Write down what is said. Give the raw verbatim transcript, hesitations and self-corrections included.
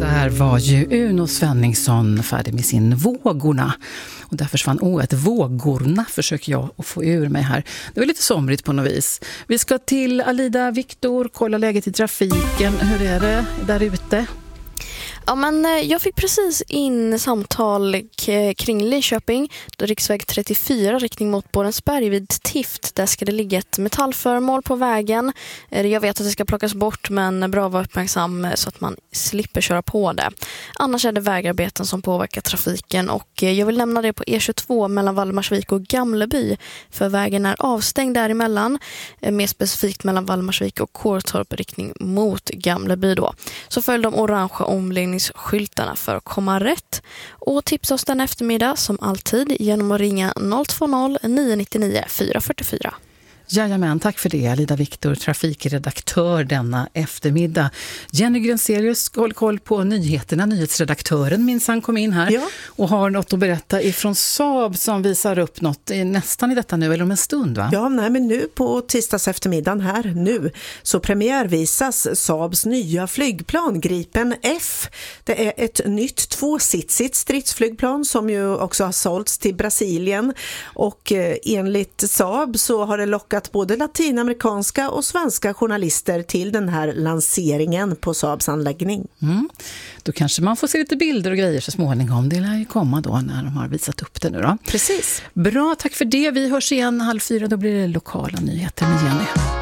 Där var ju Uno Svenningsson färdig med sin Vågorna. Och där försvann året Vågorna, försöker jag att få ur mig här. Det var lite somrigt på något vis. Vi ska till Alida Viktor, kolla läget i trafiken. Hur är det där ute? Ja, men jag fick precis in samtal k- kring Linköping, då riksväg trettiofyra riktning mot Borensberg vid Tift. Där ska det ligga ett metallföremål på vägen. Jag vet att det ska plockas bort, men bra att vara uppmärksam så att man slipper köra på det. Annars är det vägarbeten som påverkar trafiken, och jag vill nämna det på E tjugotvå mellan Valdemarsvik och Gamleby, för vägen är avstängd däremellan, mer specifikt mellan Valdemarsvik och Kårtorp riktning mot Gamleby då. Så följ de orangea omläggningarna skyltarna för att komma rätt. Och tipsa oss den eftermiddag som alltid genom att ringa noll två noll nio nio nio fyra fyra fyra. Jajamän, tack för det. Alida Viktor, trafikredaktör denna eftermiddag. Jenny Grenselius håller koll på nyheterna. Nyhetsredaktören minsann kom in här ja. och har något att berätta ifrån Saab som visar upp något nästan i detta nu, eller om en stund, va? Ja, nej, men nu på tisdags eftermiddagen här nu så premiärvisas Saabs nya flygplan Gripen F. Det är ett nytt tvåsitsigt stridsflygplan som ju också har sålts till Brasilien, och eh, enligt Saab så har det lockat både latinamerikanska och svenska journalister till den här lanseringen på Saabs anläggning. Mm. Då kanske man får se lite bilder och grejer så småningom. Det lär ju komma då när de har visat upp det nu då. Precis. Bra, tack för det. Vi hörs igen halv fyra, då blir det lokala nyheter med Jenny.